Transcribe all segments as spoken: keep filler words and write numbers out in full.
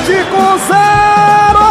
Atlético zero!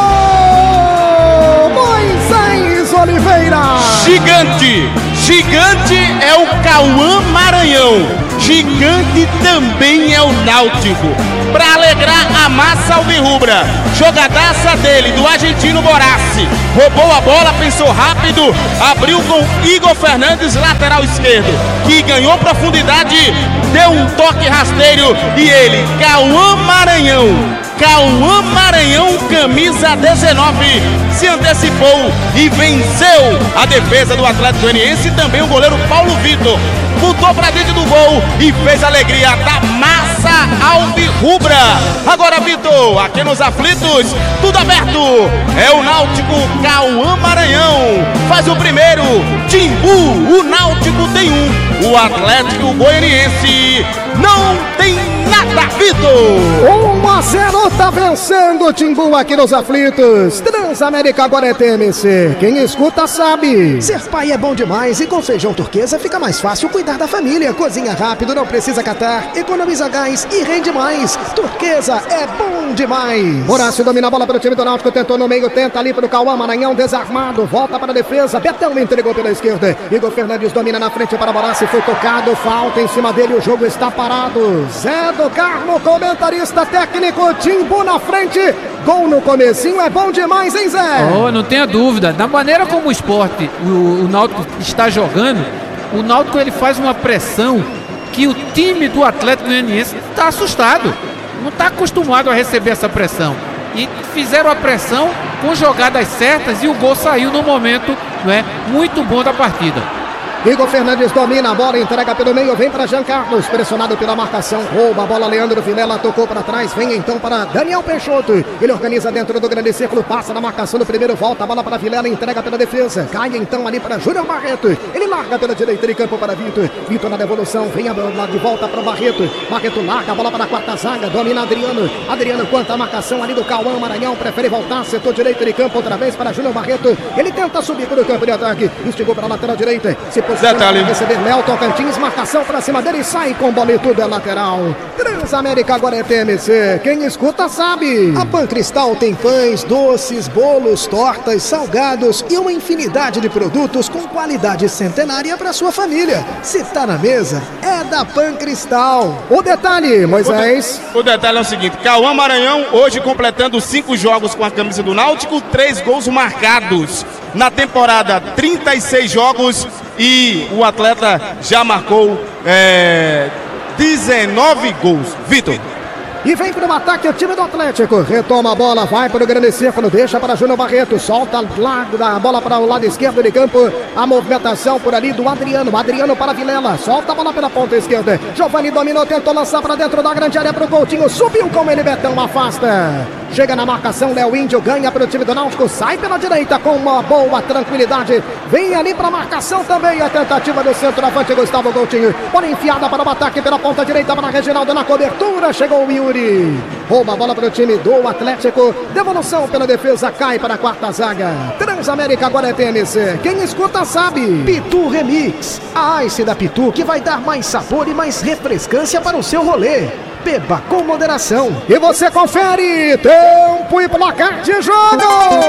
Moisés Oliveira! Gigante! Gigante é o Cauã Maranhão. Gigante também é o Náutico. Para alegrar a massa alvirrubra, jogadaça dele, do argentino Borassi. Roubou a bola, pensou rápido, abriu com Igor Fernandes, lateral esquerdo, que ganhou profundidade, deu um toque rasteiro e ele, Cauã Maranhão. Cauã Maranhão, camisa dezenove, se antecipou e venceu a defesa do Atlético Goianiense e também o goleiro Paulo Vitor. Botou pra dentro do gol e fez a alegria da massa alvirrubra. Agora, Vitor, aqui nos aflitos, tudo aberto. É o Náutico, Cauã Maranhão. Faz o primeiro, Timbu, o Náutico tem um. O Atlético Goianiense não tem nada, Vitor. um a zero tá vencendo o Timbu aqui nos aflitos. Transamérica agora é T M C. Quem escuta sabe. Ser pai é bom demais e com feijão turquesa fica mais fácil cuidar da família. Cozinha rápido, não precisa catar, economiza gás e rende mais. Turquesa é bom demais. Horácio domina a bola para o time do Náutico, tentou no meio, tenta ali para o Cauã Maranhão, desarmado, volta para a defesa. Betão entregou pela esquerda. Igor Fernandes domina na frente para Borassi, foi tocado, falta em cima dele, o jogo está parado. Zé do Carmo, comentarista técnico, Timbu na frente. Gol no comecinho é bom demais, hein, Zé? Oh, não tenha dúvida. Da maneira como o esporte, o, o Náutico está jogando, o Náutico ele faz uma pressão que o time do Atlético Goianiense está assustado. Não está acostumado a receber essa pressão. E fizeram a pressão com jogadas certas e o gol saiu no momento, não é, muito bom da partida. Igor Fernandes domina a bola, entrega pelo meio, vem para Jean Carlos, pressionado pela marcação, rouba a bola, Leandro Vilela tocou para trás, vem então para Daniel Peixoto, ele organiza dentro do grande círculo, passa na marcação do primeiro, volta a bola para Vilela, entrega pela defesa, cai então ali para Júnior Barreto, ele larga pela direita de campo para Vitor, Vitor na devolução, vem a bola de volta para o Barreto, Barreto larga a bola para a quarta zaga, domina Adriano, Adriano quanto a marcação ali do Cauã Maranhão, prefere voltar, setor direito de campo outra vez para Júnior Barreto, ele tenta subir para o campo de ataque, instigou para a lateral direita, se Detalhe. Receber Léo Tocantins, marcação pra cima dele, sai com bola e tudo é lateral. Transamérica agora é T M C, quem escuta sabe. A Pancristal tem pães, doces, bolos, tortas, salgados e uma infinidade de produtos com qualidade centenária para sua família. Se tá na mesa, é da Pancristal. O detalhe, Moisés. O, de, o detalhe é o seguinte, Cauã Maranhão hoje completando cinco jogos com a camisa do Náutico, três gols marcados. Na temporada, trinta e seis jogos e o atleta já marcou é, dezenove gols. Vitor. E vem para o ataque o time do Atlético. Retoma a bola, vai para o grande círculo, deixa para Júnior Barreto. Solta a bola para o lado esquerdo de campo. A movimentação por ali do Adriano. Adriano para Vilela. Solta a bola pela ponta esquerda. Giovani dominou, tentou lançar para dentro da grande área para o Coutinho. Subiu com ele, Betão afasta. Chega na marcação, Léo Índio ganha para o time do Náutico. Sai pela direita com uma boa tranquilidade. Vem ali para a marcação também. A tentativa do centroavante Gustavo Coutinho. Bola enfiada para o ataque pela ponta direita para Reginaldo na cobertura. Chegou o Yuri. Rouba a bola para o time do Atlético. Devolução pela defesa, cai para a quarta zaga. Transamérica agora é T M C. Quem escuta sabe. Pitu Remix. A Ice da Pitu que vai dar mais sabor e mais refrescância para o seu rolê. Beba com moderação. E você confere tempo e placar de jogo.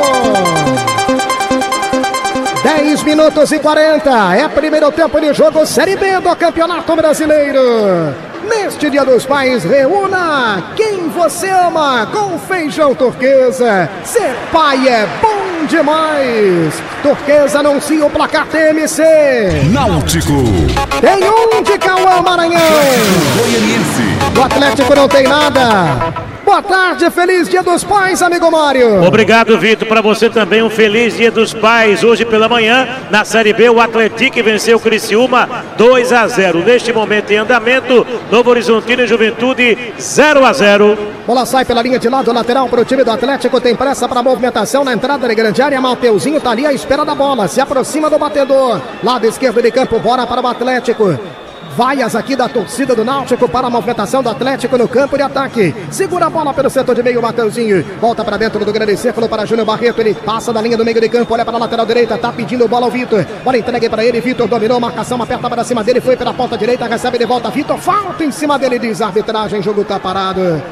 dez minutos e quarenta. É primeiro tempo de jogo, Série B do Campeonato Brasileiro. Neste Dia dos Pais, reúna quem você ama com feijão turquesa. Ser pai é bom demais. Turquesa anuncia o placar T M C. Náutico. Tem um de Cauã Maranhão. Goianiense. O Atlético não tem nada. Boa tarde, feliz Dia dos Pais, amigo Mário. Obrigado, Vitor, para você também um feliz Dia dos Pais. Hoje pela manhã, na Série B, o Atlético venceu o Criciúma dois a zero. Neste momento em andamento, Novo Horizontino e Juventude zero a zero. Bola sai pela linha de lado, lateral para o time do Atlético, tem pressa para a movimentação na entrada de grande área. Mateuzinho tá ali à espera da bola, se aproxima do batedor. Lado esquerdo de campo, bora para o Atlético. Vaias aqui da torcida do Náutico para a movimentação do Atlético no campo de ataque. Segura a bola pelo setor de meio, Mateuzinho. Volta para dentro do grande círculo para Júnior Barreto. Ele passa da linha do meio de campo, olha para a lateral direita, tá pedindo bola ao Vitor. Bola entregue para ele, Vitor dominou, marcação, aperta para cima dele, foi pela ponta direita, recebe de volta Vitor. Falta em cima dele, diz a arbitragem, jogo tá parado. Trans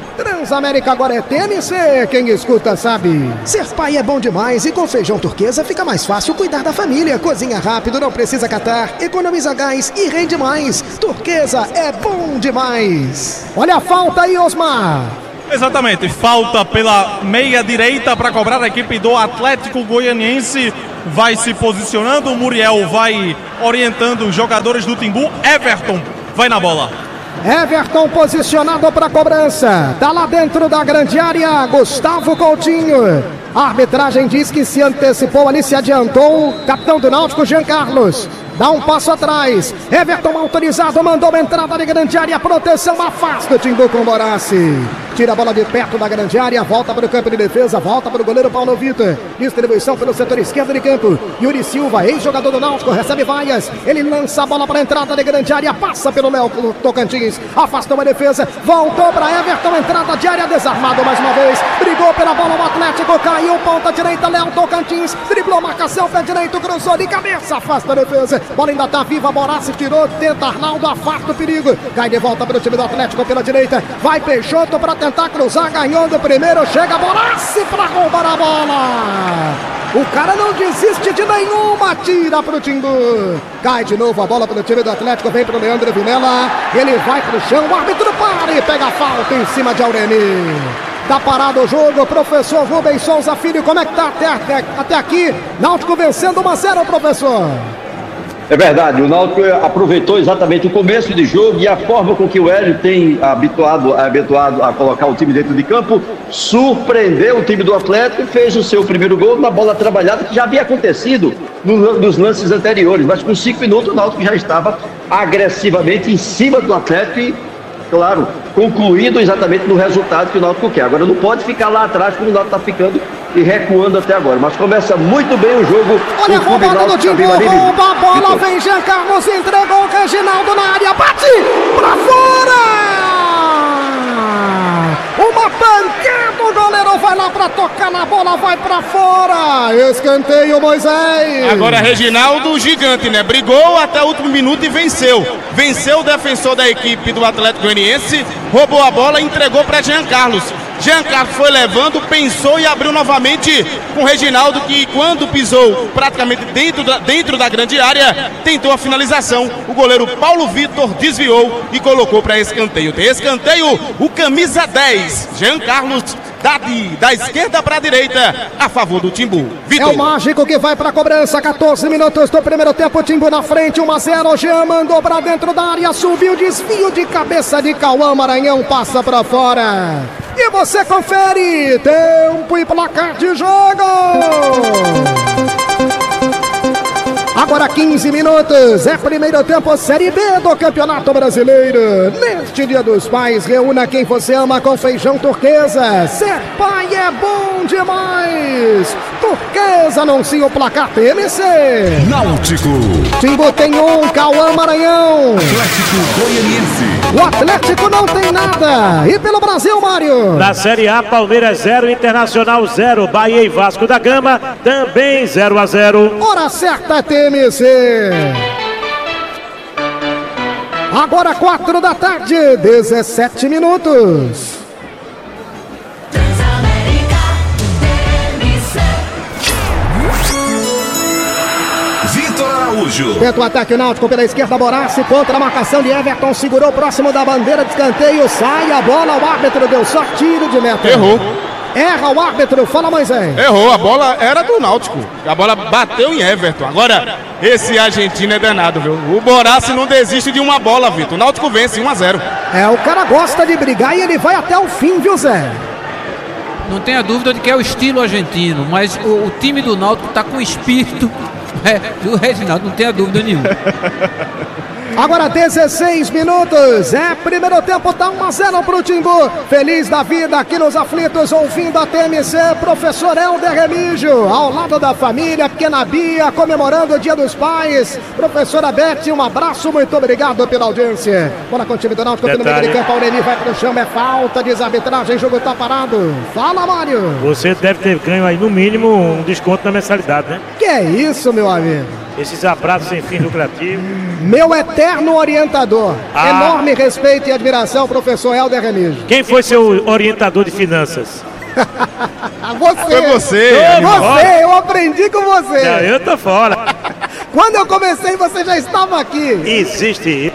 Transamérica agora é T M C, quem escuta sabe. Ser pai é bom demais e com feijão turquesa fica mais fácil cuidar da família. Cozinha rápido, não precisa catar, economiza gás e rende mais. Turquesa é bom demais. Olha a falta aí, Osmar. Exatamente, falta pela meia direita para cobrar a equipe do Atlético Goianiense. Vai se posicionando, o Muriel vai orientando os jogadores do Timbu. Everton vai na bola. Everton posicionado para cobrança. Tá lá dentro da grande área, Gustavo Coutinho. A arbitragem diz que se antecipou ali, se adiantou. Capitão do Náutico, Jean Carlos. Dá um passo atrás. Everton autorizado, mandou uma entrada de grande área. Proteção, afasta o Timbu com Borassi. Tira a bola de perto da grande área. Volta para o campo de defesa. Volta para o goleiro Paulo Vitor. Distribuição pelo setor esquerdo de campo. Yuri Silva, ex-jogador do Náutico, recebe vaias. Ele lança a bola para a entrada de grande área. Passa pelo Léo Tocantins. Afastou a defesa. Voltou para Everton. Entrada de área, desarmado mais uma vez. Brigou pela bola, o Atlético caiu. Ponta direita, Léo Tocantins. Driblou marcação, pé direito, cruzou de cabeça. Afasta a defesa. Bola ainda tá viva, Borassi tirou, tenta Arnaldo, afasta o perigo. Cai de volta para o time do Atlético pela direita. Vai Peixoto para tentar cruzar, ganhou do primeiro. Chega Borassi para roubar a bola. O cara não desiste de nenhuma, tira pro Timbu. Cai de novo a bola pro time do Atlético, vem pro Leandro Vinela. Ele vai pro chão, o árbitro para e pega a falta em cima de Aureni. Tá parado o jogo, professor Rubens Souza Filho, como é que tá até, até, até aqui? Náutico vencendo um a zero, professor. É verdade, o Náutico aproveitou exatamente o começo de jogo e a forma com que o Hélio tem habituado, habituado a colocar o time dentro de campo, surpreendeu o time do Atlético e fez o seu primeiro gol na bola trabalhada, que já havia acontecido no, nos lances anteriores, mas com cinco minutos o Náutico já estava agressivamente em cima do Atlético e, claro, concluindo exatamente no resultado que o Náutico quer. Agora não pode ficar lá atrás como o Náutico está ficando e recuando até agora, mas começa muito bem o jogo. Olha a roubada do Timbu, rouba a bola, vem Jean Carlos, entregou o Reginaldo na área, bate pra fora! Uma pancada, o goleiro vai lá pra tocar na bola, vai pra fora, escanteio Moisés. Agora Reginaldo, gigante, né? Brigou até o último minuto e venceu. Venceu o defensor da equipe do Atlético Goianiense, roubou a bola e entregou pra Jean Carlos. Jean Carlos foi levando, pensou e abriu novamente com o Reginaldo, que quando pisou praticamente dentro da, dentro da grande área, tentou a finalização. O goleiro Paulo Vitor desviou e colocou para escanteio. Tem escanteio, o camisa dez, Jean Carlos, da, de, da esquerda para a direita, a favor do Timbu. Vitor. É o mágico que vai para a cobrança, catorze minutos do primeiro tempo, Timbu na frente, um a zero, Jean mandou para dentro da área, subiu, desvio de cabeça de Cauã, Maranhão passa para fora. E você confere, tempo e placar de jogo. Agora quinze minutos, é primeiro tempo, Série B do Campeonato Brasileiro. Neste Dia dos Pais, reúna quem você ama com feijão turquesa. Ser pai é bom demais. Turquesa anuncia o placar T M C. Náutico. Timbu tem um, Cauã, Maranhão. Atlético Goianiense. O Atlético não tem nada. E pelo Brasil, Mário? Na Série A, Palmeiras zero, Internacional zero, Bahia e Vasco da Gama também zero a zero. Hora certa, T M C. Agora quatro da tarde, dezessete minutos. Vitor Araújo. Tenta o ataque náutico pela esquerda, Borassi contra a marcação de Everton, segurou próximo da bandeira de escanteio, sai a bola, o árbitro deu só tiro de meta. Errou. Erra o árbitro, fala Moisés. Errou, a bola era do Náutico. A bola bateu em Everton. Agora, esse argentino é danado, viu? O Borassi não desiste de uma bola, Vitor. O Náutico vence um a zero. É, o cara gosta de brigar e ele vai até o fim, viu, Zé? Não tenha dúvida de que é o estilo argentino, mas o, o time do Náutico tá com espírito é, do Reginaldo, não tenha dúvida nenhuma. Agora dezesseis minutos, é primeiro tempo, tá um a zero pro Timbu. Feliz da vida aqui nos aflitos, ouvindo a T M C, professor Helder Remígio, ao lado da família, pequena Bia, comemorando o Dia dos Pais. Professora Beth, um abraço, muito obrigado pela audiência. Bola com o time do Náutico, pelo meio de campo, Aureli vai pro chão, é falta, desarbitragem, jogo tá parado. Fala, Mário. Você deve ter ganho aí no mínimo um desconto na mensalidade, né? Que é isso, meu amigo? Esses abraços sem fim lucrativo. Meu eterno orientador. Ah. Enorme respeito e admiração, professor Helder Remígio. Quem foi seu orientador de finanças? Você. Foi você. Você, eu aprendi com você. Não, eu tô fora. Quando eu comecei, você já estava aqui. Existe.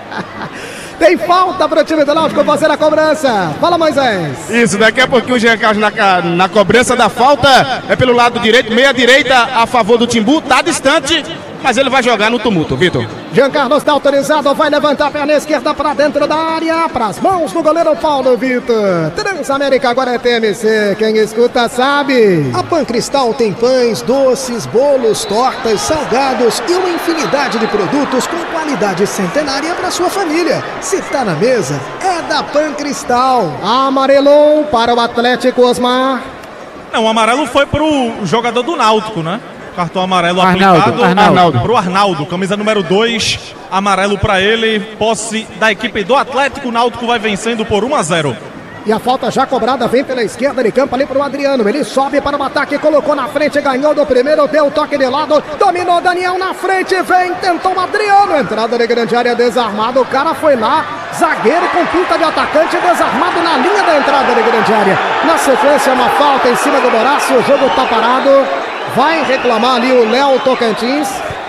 Tem falta para o time do Náutico fazer a cobrança. Fala, Moisés. Isso, daqui a pouquinho o Jean Carlos na, ca- na cobrança da falta é pelo lado direito, meia direita a favor do Timbu, tá distante, mas ele vai jogar no tumulto, Vitor. Jean Carlos está autorizado, vai levantar a perna esquerda para dentro da área, para as mãos do goleiro Paulo Vitor. Transamérica agora é T M C, quem escuta sabe. A Pancristal tem pães, doces, bolos, tortas, salgados e uma infinidade de produtos com qualidade centenária para sua família. Se tá na mesa, é da Pancristal. Amarelou para o Atlético Osmar. Não, o amarelo foi pro jogador do Náutico, né? Cartão amarelo Arnaldo, aplicado Arnaldo. pro Arnaldo, camisa número dois, amarelo para ele, posse da equipe do Atlético. O Náutico vai vencendo por um a zero. E a falta já cobrada vem pela esquerda de campo ali para o Adriano. Ele sobe para o ataque, colocou na frente, ganhou do primeiro, deu o toque de lado, dominou Daniel na frente, vem, tentou o Adriano. Entrada de grande área, desarmado. O cara foi lá, zagueiro com pinta de atacante, desarmado na linha da entrada de grande área. Na sequência, uma falta em cima do Boraço, o jogo está parado. Vai reclamar ali o Léo Tocantins.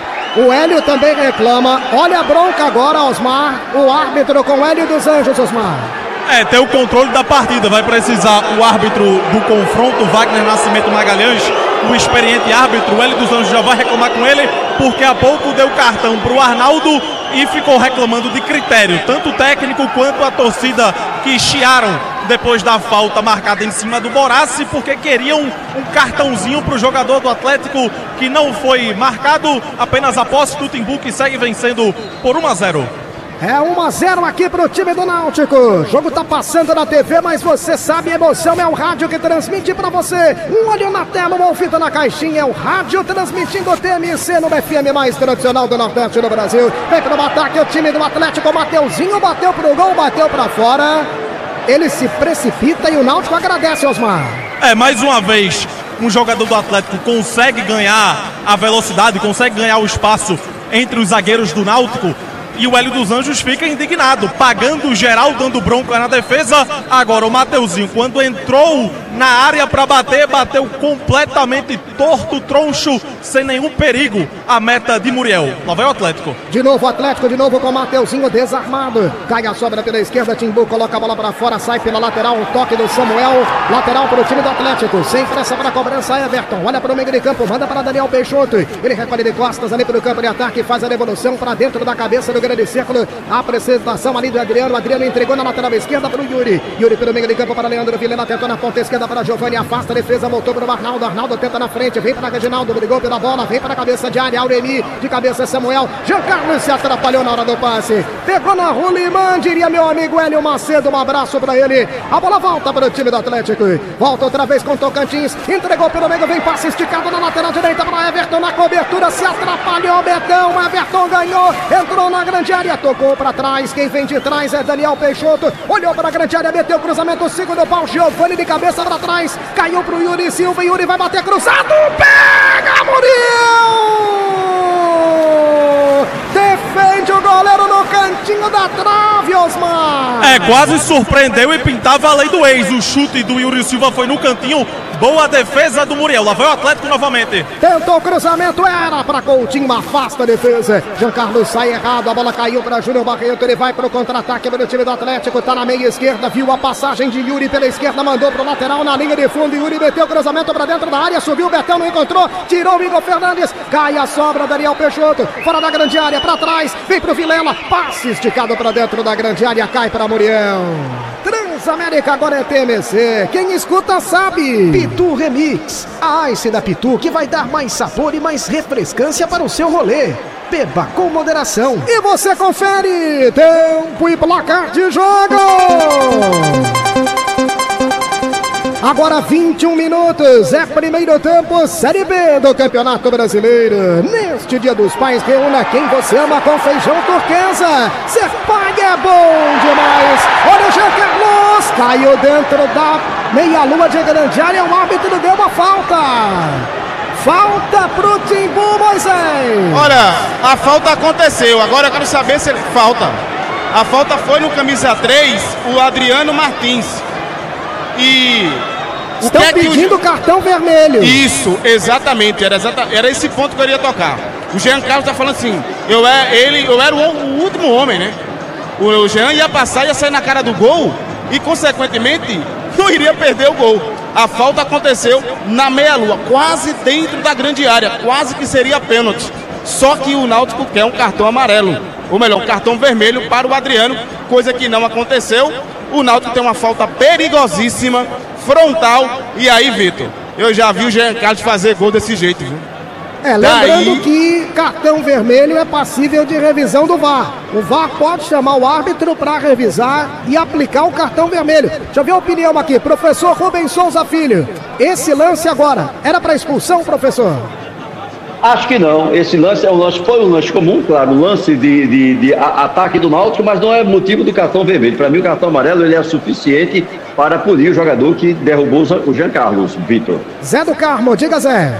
O Hélio também reclama. Olha a bronca agora, Osmar. O árbitro com o Hélio dos Anjos, Osmar. É, tem o controle da partida. Vai precisar o árbitro do confronto, Wagner Nascimento Magalhães, o experiente árbitro. O Hélio dos Anjos já vai reclamar com ele, porque há pouco deu cartão para o Arnaldo e ficou reclamando de critério. Tanto o técnico quanto a torcida que chiaram depois da falta marcada em cima do Boraço, porque queriam um cartãozinho para o jogador do Atlético, que não foi marcado. Apenas a posse do Timbu, que segue vencendo por um a zero. É um a zero aqui pro time do Náutico. O jogo tá passando na T V, mas você sabe, a emoção é o rádio que transmite pra você. Um olho na tela, uma fita na caixinha. É o rádio transmitindo o T M C no F M mais tradicional do Nordeste do Brasil. Vem pro ataque o time do Atlético. O Mateuzinho bateu pro gol, bateu pra fora. Ele se precipita e o Náutico agradece, Osmar. É, mais uma vez, um jogador do Atlético consegue ganhar a velocidade, consegue ganhar o espaço entre os zagueiros do Náutico. E o Hélio dos Anjos fica indignado, pagando o geral, dando bronca na defesa. Agora o Mateuzinho, quando entrou na área para bater, bateu completamente torto, troncho, sem nenhum perigo a meta de Muriel. Lá vai o Atlético. De novo o Atlético, de novo com o Mateuzinho desarmado. Cai a sobra pela esquerda, Timbu coloca a bola para fora, sai pela lateral, um toque do Samuel. Lateral para o time do Atlético, sem pressa para a cobrança, Everton. Olha para o meio de campo, manda para Daniel Peixoto. Ele recolhe de costas ali para o campo de ataque, faz a devolução para dentro da cabeça do grande círculo. A apresentação ali do Adriano. Adriano entregou na lateral esquerda para o Yuri. Yuri pelo meio de campo para Leandro Vilela. Tentou na ponta esquerda para Giovani. Afasta a defesa. Voltou para o Arnaldo. Arnaldo tenta na frente. Vem para Reginaldo. Brigou pela bola. Vem para a cabeça de área. Auremi. De cabeça Samuel. Jean Carlos se atrapalhou na hora do passe. Pegou na Rulimã. Diria meu amigo Hélio Macedo. Um abraço para ele. A bola volta para o time do Atlético. Volta outra vez com Tocantins. Entregou pelo meio. Vem passe esticado na lateral direita para Everton. Na cobertura. Se atrapalhou Betão. Everton ganhou. Entrou na grande área. Tocou para trás, quem vem de trás é Daniel Peixoto, olhou para a grande área, meteu o cruzamento, segundo pau, Giovani de cabeça para trás, caiu para o Yuri Silva, Yuri vai bater cruzado, pega Muriel! Defende o goleiro no cantinho da trave, Osmar! É, quase surpreendeu e pintava a lei do ex. O chute do Yuri Silva foi no cantinho. Boa defesa do Muriel. Lá vai o Atlético novamente. Tentou o cruzamento, era para Coutinho, afasta a defesa. Jean Carlos sai errado, a bola caiu para Júnior Barreto. Ele vai para o contra-ataque pelo time do Atlético. Tá na meia esquerda, viu a passagem de Yuri pela esquerda, mandou para o lateral na linha de fundo. Yuri meteu o cruzamento para dentro da área, subiu o Betão, não encontrou, tirou o Igor Fernandes. Cai a sobra, Daniel Peixoto, fora da grande área, para trás, vem para o Vilela. Passe esticado para dentro da grande área, cai para Muriel. Transamérica agora é T M C, quem escuta sabe. Pitu Remix, a Ice da Pitu que vai dar mais sabor e mais refrescância para o seu rolê. Beba com moderação. E você confere tempo e placar de jogo. Agora vinte e um minutos, é primeiro tempo, Série B do Campeonato Brasileiro. Neste Dia dos Pais, reúna quem você ama com feijão turquesa. Ser pai é bom demais. Olha o Jean Carlos, caiu dentro da meia-lua de grande área, o árbitro deu uma falta. Falta pro Timbu, Moisés. Olha, a falta aconteceu. Agora eu quero saber se falta. A falta foi no camisa três, o Adriano Martins. E o Estão que é que pedindo o... cartão vermelho. Isso, exatamente. Era, exata... era esse ponto que eu iria tocar. O Jean Carlos tá falando assim, eu, é, ele, eu era o, o último homem, né? O, o Jean ia passar, ia sair na cara do gol e, consequentemente, não iria perder o gol. A falta aconteceu na meia-lua, quase dentro da grande área, quase que seria pênalti. Só que o Náutico quer um cartão amarelo, ou melhor, um cartão vermelho para o Adriano, coisa que não aconteceu. O Náutico tem uma falta perigosíssima, frontal, e aí, Vitor, eu já vi o Jean Carlos fazer gol desse jeito, viu? É, lembrando Daí... que cartão vermelho é passível de revisão do V A R. O V A R pode chamar o árbitro para revisar e aplicar o cartão vermelho. Deixa eu ver a opinião aqui. Professor Rubens Souza Filho, esse lance agora, era para expulsão, professor? Acho que não. Esse lance é um lance, foi um lance comum, claro, um lance de, de, de a, ataque do Náutico, mas não é motivo do cartão vermelho. Para mim, o cartão amarelo ele é suficiente para punir o jogador que derrubou o Jean Carlos, Vitor. Zé do Carmo, diga, Zé.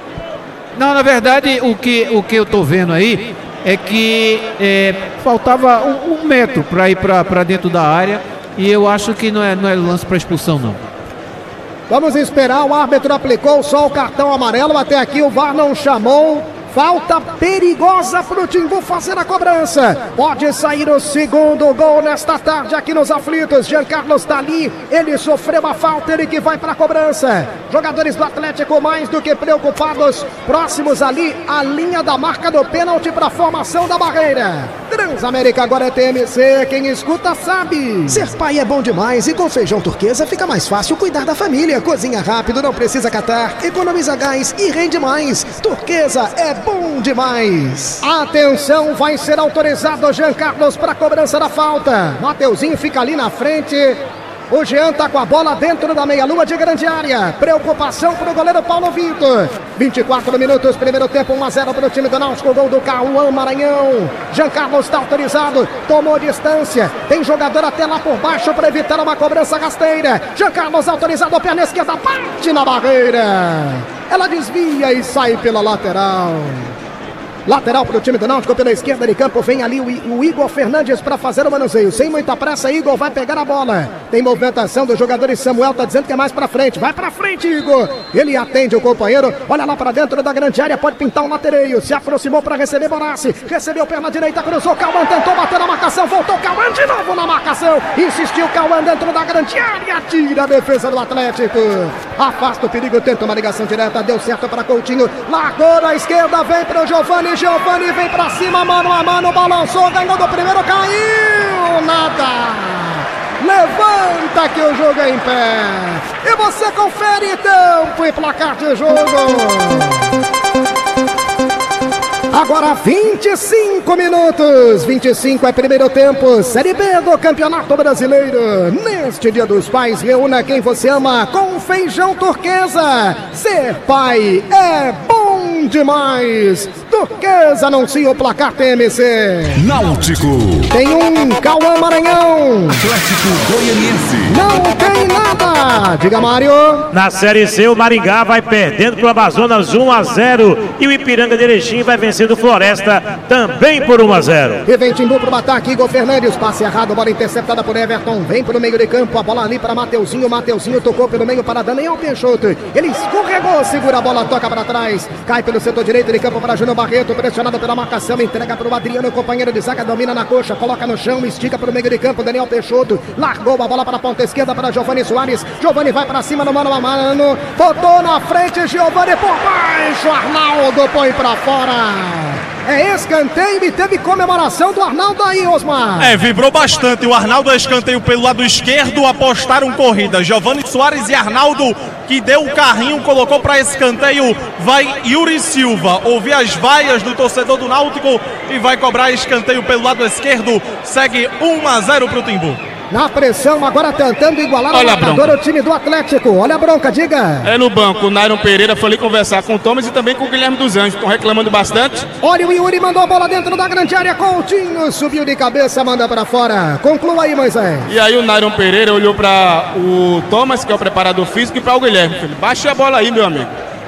Não, na verdade, o que, o que eu tô vendo aí é que é, faltava um, um metro para ir para dentro da área e eu acho que não é, não é lance para expulsão, não. Vamos esperar, o árbitro aplicou só o cartão amarelo, até aqui o V A R não chamou. Falta perigosa pro Timbu fazer a cobrança. Pode sair o segundo gol nesta tarde aqui nos aflitos. Jean Carlos tá ali, ele sofreu a falta, ele que vai pra cobrança. Jogadores do Atlético mais do que preocupados, próximos ali à linha da marca do pênalti para formação da barreira. Transamérica agora é T M C, quem escuta sabe. Ser pai é bom demais e com feijão turquesa fica mais fácil cuidar da família. Cozinha rápido, não precisa catar, economiza gás e rende mais. Turquesa é bom demais. Atenção, vai ser autorizado o Jean Carlos para cobrança da falta. Mateuzinho fica ali na frente. O Jean tá com a bola dentro da meia-lua de grande área. Preocupação pro goleiro Paulo Vitor. vinte e quatro minutos, primeiro tempo, um a zero pro time do Náutico. Gol do Cauã Maranhão. Jean Carlos tá autorizado, tomou distância. Tem jogador até lá por baixo para evitar uma cobrança rasteira. Jean Carlos autorizado, perna esquerda, bate na barreira. Ela desvia e sai pela lateral. Lateral para o time do Náutico, pela esquerda de campo, vem ali o, o Igor Fernandes para fazer o manuseio. Sem muita pressa, Igor vai pegar a bola. Tem movimentação dos jogadores, Samuel tá dizendo que é mais para frente. Vai para frente, Igor. Ele atende o companheiro, olha lá para dentro da grande área, pode pintar um latereio. Se aproximou para receber Bonassi. Recebeu perna direita, cruzou, Cauã tentou bater na marcação, voltou Cauã de novo na marcação. Insistiu Cauã dentro da grande área, tira a defesa do Atlético. Afasta o perigo, tenta uma ligação direta, deu certo para Coutinho. Largou na esquerda, vem para o Giovani. Giovani vem pra cima, mano a mano, balançou, ganhou do primeiro, caiu, nada. Levanta que o jogo é em pé. E você confere então, foi placar de jogo. Agora vinte e cinco minutos, vinte e cinco é primeiro tempo, Série B do Campeonato Brasileiro. Neste Dia dos Pais, reúna quem você ama com feijão turquesa. Ser pai é bom demais. Turquesa anuncia o placar T M C. Náutico. Tem um Cauã Maranhão. Atlético Goianiense. Não tem nada. Diga, Mário. Na Série C, o Maringá vai perdendo para o Amazonas um a zero e o Ipiranga de Erechim vai vencendo o Floresta também por um a zero. E vem Timbu pro ataque, Igor Fernandes, passe errado, bola interceptada por Everton, vem pro meio de campo, a bola ali para Mateuzinho, Mateuzinho tocou pelo meio para Daniel Peixoto, ele escorregou, segura a bola, toca para trás, cai pelo setor direito de campo para Júnior Barreto, pressionado pela marcação, entrega pro Adriano, companheiro de zaga, domina na coxa, coloca no chão, estica pro meio de campo, Daniel Peixoto, largou a bola para a ponta esquerda para Giovani Soares, Giovani vai para cima no mano a mano, botou na frente, Giovani por baixo, Arnaldo põe para fora. É escanteio e teve comemoração do Arnaldo aí, Osmar. É, vibrou bastante. O Arnaldo é escanteio pelo lado esquerdo, apostaram corrida. Giovani Soares e Arnaldo, que deu o carrinho, colocou para escanteio. Vai Yuri Silva. Ouvir as vaias do torcedor do Náutico e vai cobrar escanteio pelo lado esquerdo. Segue um a zero pro Timbu. Na pressão, agora tentando igualar o marcador o time do Atlético. Olha a bronca, diga. É no banco, o Nairon Pereira foi ali conversar com o Thomas e também com o Guilherme dos Anjos. Estão reclamando bastante. Olha, o Yuri mandou a bola dentro da grande área. Coutinho subiu de cabeça, manda pra fora. Conclua aí, Moisés. E aí o Nairon Pereira olhou para o Thomas, que é o preparador físico, e para o Guilherme. Falei, baixa a bola aí, meu amigo.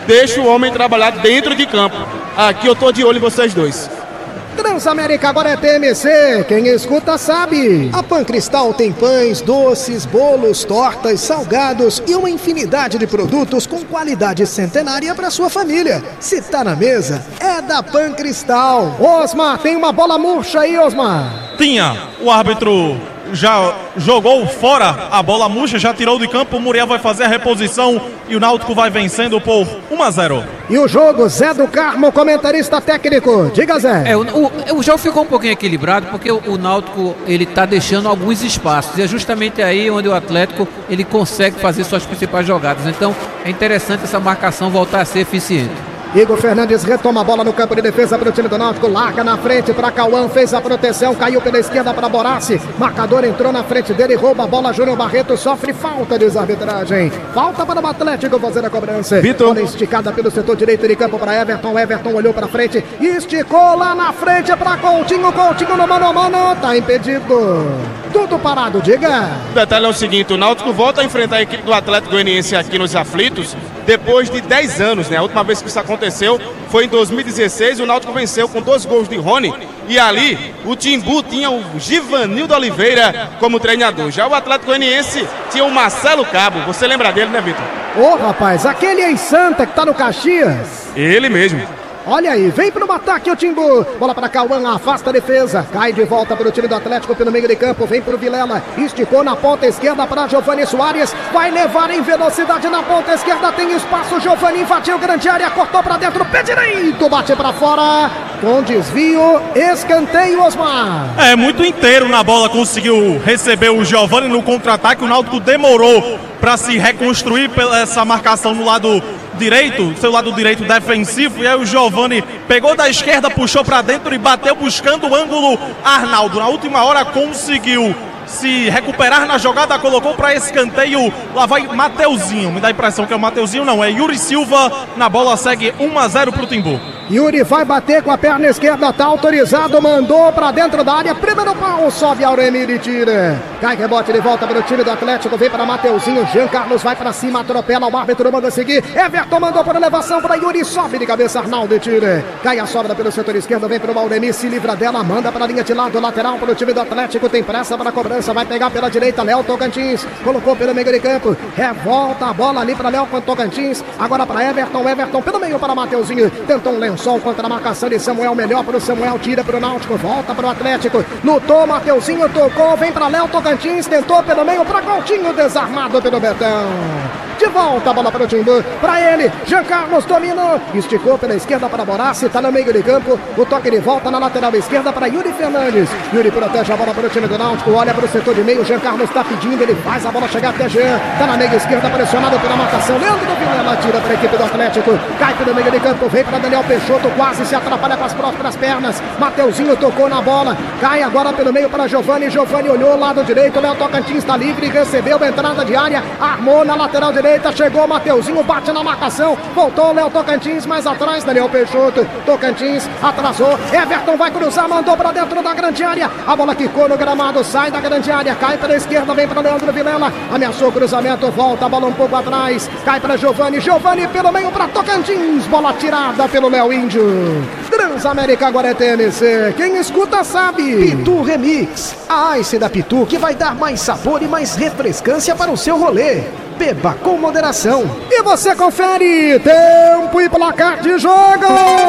deixa o homem trabalhar dentro de campo. Aqui eu tô de olho em vocês dois. Transamérica agora é T M C, quem escuta sabe. A Pancristal tem pães, doces, bolos, tortas, salgados e uma infinidade de produtos com qualidade centenária para sua família. Se tá na mesa, é da Pancristal. Osmar, tem uma bola murcha aí, Osmar. Tinha, o árbitro já jogou fora a bola murcha, já tirou de campo, o Muriel vai fazer a reposição e o Náutico vai vencendo por um a zero. E o jogo, Zé do Carmo, comentarista técnico. Diga, Zé. É, o, o, o jogo ficou um pouquinho equilibrado porque o, o Náutico ele tá deixando alguns espaços e é justamente aí onde o Atlético ele consegue fazer suas principais jogadas. Então é interessante essa marcação voltar a ser eficiente. Igor Fernandes retoma a bola no campo de defesa para o time do Náutico, larga na frente para Cauã, fez a proteção, caiu pela esquerda para Borassi, marcador entrou na frente dele, rouba a bola, Júnior Barreto sofre falta de arbitragem, falta para o Atlético fazer a cobrança. Vitor. Bola esticada pelo setor direito de campo para Everton, Everton olhou para frente, esticou lá na frente para Coutinho, Coutinho no mano a mano, tá impedido. Tudo parado, diga. O detalhe é o seguinte, o Náutico volta a enfrentar a equipe do Atlético Goianiense aqui nos aflitos depois de dez anos, né? A última vez que isso aconteceu foi em dois mil e dezesseis, o Náutico venceu com dois gols de Rony e ali o Timbu tinha o Givanildo Oliveira como treinador. Já o Atlético Goianiense tinha o Marcelo Cabo, você lembra dele, né, Vitor? Ô, rapaz, aquele em Santa que tá no Caxias. Ele mesmo. Olha aí, vem pro ataque o Timbu. Bola para Cauã, afasta a defesa. Cai de volta para o time do Atlético pelo meio de campo. Vem pro Vilela. Esticou na ponta esquerda para Giovani Soares. Vai levar em velocidade na ponta esquerda. Tem espaço. Giovani invadiu grande área. Cortou para dentro. Pé direito. Bate para fora. Com desvio. Escanteio, Osmar. É, muito inteiro na bola. Conseguiu receber o Giovani no contra-ataque. O Náutico demorou para se reconstruir pela essa marcação no lado direito, seu lado direito defensivo, e aí o Giovani pegou da esquerda, puxou para dentro e bateu buscando o ângulo Arnaldo. Na última hora conseguiu se recuperar na jogada, colocou para escanteio, lá vai Mateuzinho, me dá a impressão que é o Mateuzinho, não, é Yuri Silva, na bola segue um a zero pro Timbu. Yuri vai bater com a perna esquerda, tá autorizado, mandou pra dentro da área, primeiro pau, sobe Auremir e tira. Cai rebote de volta para o time do Atlético, vem para Mateuzinho, Jean Carlos vai para cima, atropela, o árbitro manda seguir, Everton mandou por elevação para Yuri, sobe de cabeça, Arnaldo e tira. Cai a sobra pelo setor esquerdo, vem para o Auremir, se livra dela, manda para a linha de lado, lateral para o time do Atlético, tem pressa para a cobrança, vai pegar pela direita, Léo Tocantins, colocou pelo meio de campo, revolta a bola ali para Léo Tocantins, agora para Everton, Everton pelo meio para Mateuzinho, tentou um lençol contra a marcação de Samuel, melhor para o Samuel, tira para o Náutico, volta para o Atlético, lutou, Mateuzinho tocou, vem para Léo Tocantins, tentou pelo meio para Coutinho, desarmado pelo Betão. De volta a bola para o Timbu, para ele, Jean Carlos dominou, esticou pela esquerda para Borassi, está no meio de campo, o toque de volta na lateral esquerda para Yuri Fernandes, Yuri protege a bola para o time do Náutico, olha para o setor de meio, Jean Carlos está pedindo, ele faz a bola chegar até Jean, está na meia esquerda, pressionado pela marcação, Leandro do Vilela tira para a equipe do Atlético, cai pelo meio de campo, vem para Daniel Peixoto, quase se atrapalha com as próprias pernas, Mateuzinho tocou na bola, cai agora pelo meio para Giovani, Giovani olhou, lado direito, Léo Tocantins está livre, recebeu a entrada de área, armou na lateral direita, chegou Mateuzinho, bate na marcação, voltou Léo Tocantins, mais atrás, Daniel Peixoto, Tocantins, atrasou, Everton vai cruzar, mandou para dentro da grande área, a bola quicou no gramado, sai da grande área, cai pela esquerda, vem para Leandro Vilela, ameaçou o cruzamento, volta a bola um pouco atrás, cai para Giovani, Giovani pelo meio para Tocantins, bola tirada pelo Léo Índio. Transamérica agora é T M C, quem escuta sabe. Pitu Remix, a Ice da Pitu que vai dar mais sabor e mais refrescância para o seu rolê. Beba com moderação. E você confere tempo e placar de jogo.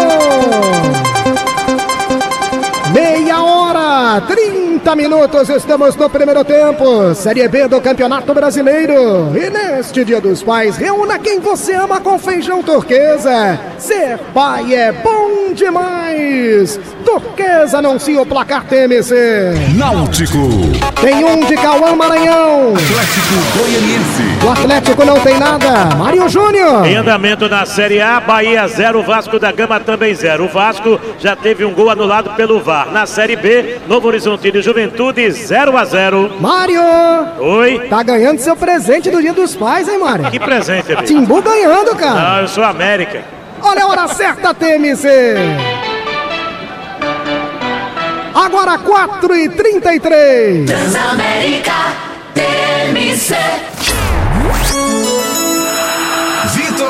Meia hora, trinta minutos, estamos no primeiro tempo, Série B do Campeonato Brasileiro. E neste Dia dos Pais, reúna quem você ama com feijão turquesa. Ser pai é bom demais. Turquesa anuncia o placar T M C. Náutico. Tem um de Cauã, Maranhão. Atlético Goianiense. O Atlético não tem nada. Mário Júnior. Em andamento na Série A, Bahia zero, Vasco da Gama também zero. O Vasco já teve um gol anulado pelo V A R. Na Série B, Novo Horizontino e Juventude zero a zero. Mário. Oi. Tá ganhando seu presente do Dia dos Pais, hein, Mário? Que presente, amigo? Timbu ganhando, cara. Não, eu sou América. Olha a hora certa, T M C. Agora quatro e trinta e três. Transamérica T M C. Vitor Araújo.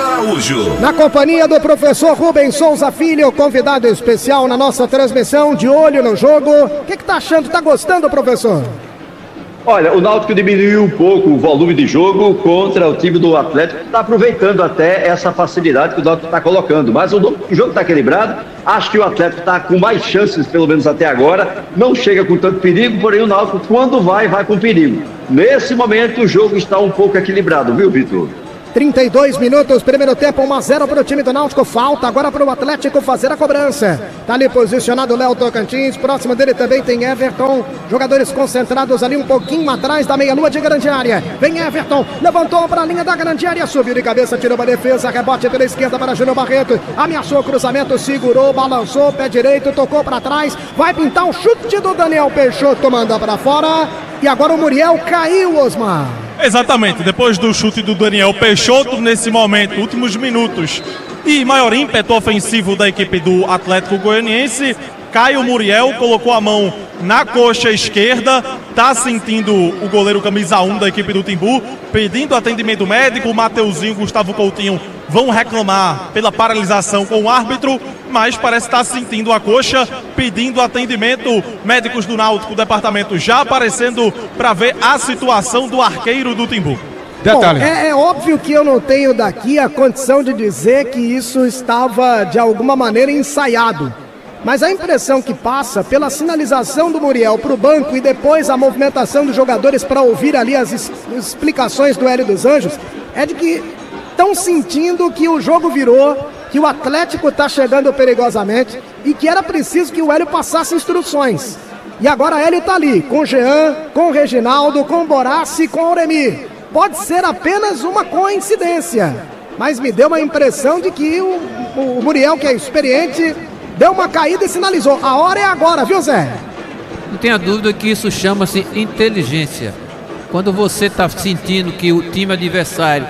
Araújo. Na companhia do professor Rubens Souza Filho, convidado especial na nossa transmissão, de olho no jogo. O que que tá achando? Tá gostando, professor? Olha, o Náutico diminuiu um pouco o volume de jogo contra o time do Atlético, que está aproveitando até essa facilidade que o Náutico está colocando. Mas o jogo está equilibrado, acho que o Atlético está com mais chances, pelo menos até agora, não chega com tanto perigo, porém o Náutico, quando vai, vai com perigo. Nesse momento, o jogo está um pouco equilibrado, viu, Vitor? trinta e dois minutos, primeiro tempo, um a zero para o time do Náutico. Falta agora para o Atlético fazer a cobrança. Tá ali posicionado o Léo Tocantins. Próximo dele também tem Everton. Jogadores concentrados ali um pouquinho atrás da meia-lua de grande área. Vem Everton, levantou para a linha da grande área, subiu de cabeça, tirou para a defesa. Rebote pela esquerda para Júnior Barreto. Ameaçou o cruzamento, segurou, balançou, pé direito, tocou para trás. Vai pintar o chute do Daniel Peixoto, manda para fora. E agora o Muriel caiu, Osmar. Exatamente, depois do chute do Daniel Peixoto, nesse momento, últimos minutos e maior ímpeto ofensivo da equipe do Atlético Goianiense, Caio Muriel colocou a mão na coxa esquerda, tá sentindo o goleiro camisa um da equipe do Timbu, pedindo atendimento médico. O Mateuzinho e o Gustavo Coutinho vão reclamar pela paralisação com o árbitro, mas parece estar sentindo a coxa, pedindo atendimento. Médicos do Náutico, o departamento já aparecendo para ver a situação do arqueiro do Timbu. Bom, é, é óbvio que eu não tenho daqui a condição de dizer que isso estava de alguma maneira ensaiado. Mas a impressão que passa pela sinalização do Muriel para o banco e depois a movimentação dos jogadores para ouvir ali as es- explicações do Hélio dos Anjos é de que estão sentindo que o jogo virou, que o Atlético está chegando perigosamente e que era preciso que o Hélio passasse instruções. E agora Hélio está ali, com o Jean, com o Reginaldo, com o Borassi e com o Auremi. Pode ser apenas uma coincidência, mas me deu uma impressão de que o, o Muriel, que é experiente, deu uma caída e sinalizou. A hora é agora, viu, Zé? Não tenha dúvida que isso chama-se inteligência. Quando você está sentindo que o time adversário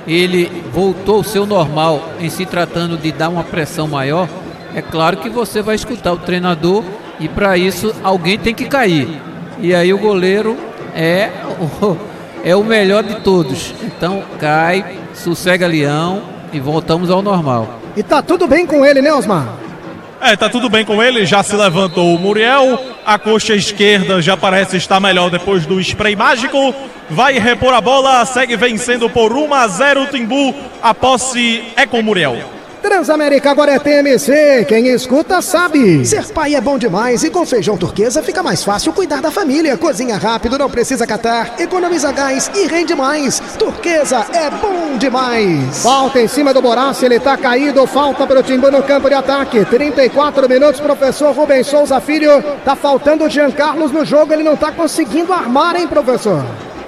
ele voltou ao seu normal em se tratando de dar uma pressão maior, é claro que você vai escutar o treinador e para isso alguém tem que cair. E aí o goleiro é o, é o melhor de todos. Então cai, sossega leão e voltamos ao normal. E tá tudo bem com ele, né, Osmar? É, tá tudo bem com ele, já se levantou o Muriel, a coxa esquerda já parece estar melhor depois do spray mágico, vai repor a bola, segue vencendo por um a zero o Timbu, a posse é com o Muriel. Transamérica agora é T M C, quem escuta sabe. Ser pai é bom demais e com feijão turquesa fica mais fácil cuidar da família. Cozinha rápido, não precisa catar, economiza gás e rende mais. Turquesa é bom demais. Falta em cima do Borassi, ele tá caído, falta pro Timbu no campo de ataque. trinta e quatro minutos, professor Rubens Souza Filho. Tá faltando o Jean Carlos no jogo, ele não tá conseguindo armar, hein, professor?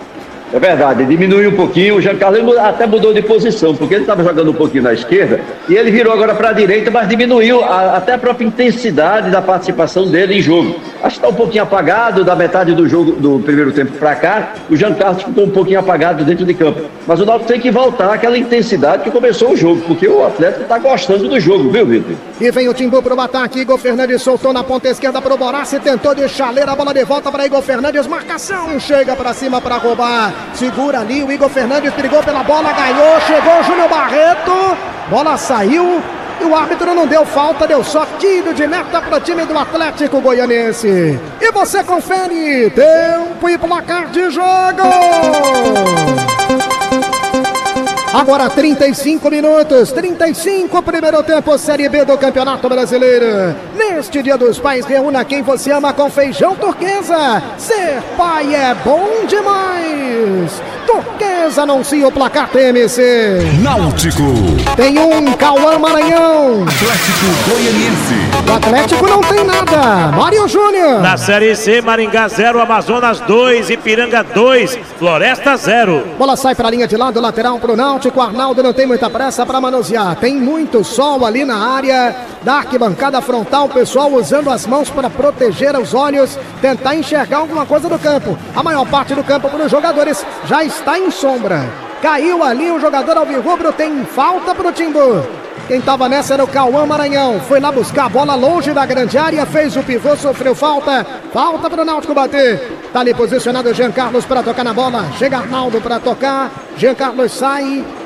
É verdade, diminuiu um pouquinho, o Jean Carlos até mudou de posição, porque ele estava jogando um pouquinho na esquerda e ele virou agora para a direita, mas diminuiu a, até a própria intensidade da participação dele em jogo. Acho que está um pouquinho apagado da metade do jogo do primeiro tempo para cá, o Jean Carlos ficou um pouquinho apagado dentro de campo. Mas o Náutico tem que voltar àquela intensidade que começou o jogo, porque o Atlético está gostando do jogo, viu, Vitor? E vem o Timbu pro ataque, Igor Fernandes soltou na ponta esquerda pro Borassi, tentou de chaleira, a bola de volta para Igor Fernandes, marcação, chega para cima para roubar. Segura ali, o Igor Fernandes brigou pela bola, ganhou, chegou o Júnior Barreto, bola saiu e o árbitro não deu falta, deu só tiro de meta para o time do Atlético Goianiense. E você confere, tempo e placar de jogo. Agora trinta e cinco minutos, trinta e cinco, primeiro tempo, Série B do Campeonato Brasileiro. Neste Dia dos Pais, reúna quem você ama com feijão turquesa. Ser pai é bom demais. Turquesa anuncia o placar T M C. Náutico. Tem um Cauã Maranhão. Atlético Goianiense. O Atlético não tem nada. Mário Júnior. Na Série C, Maringá zero, Amazonas dois, Ipiranga dois, Floresta zero. Bola sai para a linha de lado, lateral para o Náutico. Arnaldo não tem muita pressa para manusear. Tem muito sol ali na área da arquibancada frontal. O pessoal usando as mãos para proteger os olhos, tentar enxergar alguma coisa do campo. A maior parte do campo para os jogadores já está em sombra. Caiu ali o jogador alvirrubro, tem falta para o Timbu. Quem estava nessa era o Cauã Maranhão. Foi lá buscar a bola longe da grande área, fez o pivô, sofreu falta. Falta para o Náutico bater. Tá ali posicionado o Jean Carlos para tocar na bola. Chega Arnaldo para tocar. Jean Carlos sai.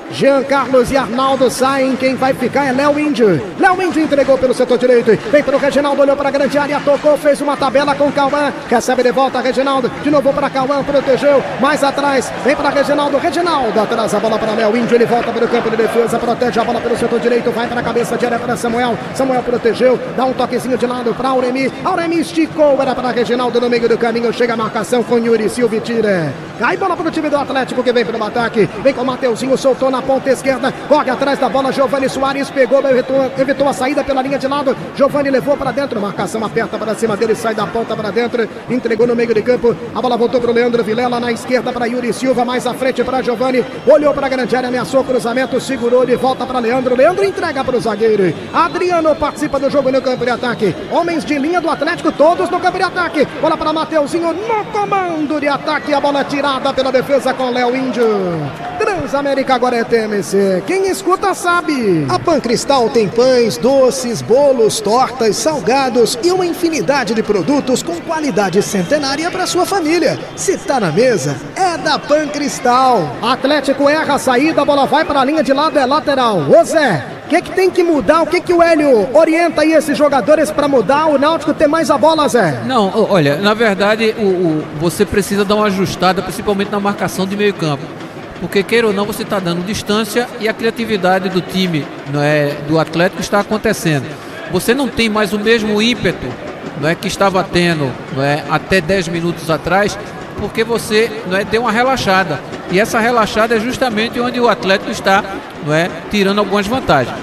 Jean Carlos e Arnaldo saem. Quem vai ficar é Léo Índio. Léo Índio entregou pelo setor direito. Vem pro Reginaldo, olhou para a grande área, tocou, fez uma tabela com Cauã. Recebe de volta Reginaldo. De novo para Cauã, protegeu. Mais atrás, vem para Reginaldo. Reginaldo atrás a bola para Léo Índio. Ele volta para o campo de defesa, protege a bola pelo setor direito. Vai para a cabeça de área para Samuel. Samuel protegeu, dá um toquezinho de lado para Auremi. Auremi esticou, era para Reginaldo no meio do caminho. Chega a marcação com Yuri Silva e tira. Cai bola para o time do Atlético que vem para o ataque. Vem com o Mateuzinho, soltou na ponta esquerda. Corre atrás da bola. Giovani Soares pegou, evitou, evitou a saída pela linha de lado. Giovani levou para dentro. Marcação aperta para cima dele. Sai da ponta para dentro. Entregou no meio de campo. A bola voltou para o Leandro Vilela. Na esquerda para Yuri Silva. Mais à frente para Giovani. Olhou para a grande área. Ameaçou o cruzamento. Segurou de volta para Leandro. Leandro entrega para o zagueiro. Adriano participa do jogo no campo de ataque. Homens de linha do Atlético. Todos no campo de ataque. Bola para Mateuzinho no comando de ataque. A bola tirada pela defesa com Léo Índio. Transamérica agora é T M C. Quem escuta sabe. A Pancristal tem pães, doces, bolos, tortas, salgados e uma infinidade de produtos com qualidade centenária para sua família. Se tá na mesa, é da Pancristal. Atlético erra a saída, a bola vai para a linha de lado, é lateral. Ô Zé, o que, que tem que mudar? O que, que o Hélio orienta aí esses jogadores para mudar? O Náutico ter mais a bola, Zé? Não, olha, na verdade o, o, você precisa dar uma ajustada, principalmente na marcação de meio campo. Porque, queira ou não, você está dando distância e a criatividade do time, não é, do Atlético está acontecendo. Você não tem mais o mesmo ímpeto, não é, que estava tendo, não é, até dez minutos atrás, porque você, não é, deu uma relaxada. E essa relaxada é justamente onde o Atlético está, não é, tirando algumas vantagens.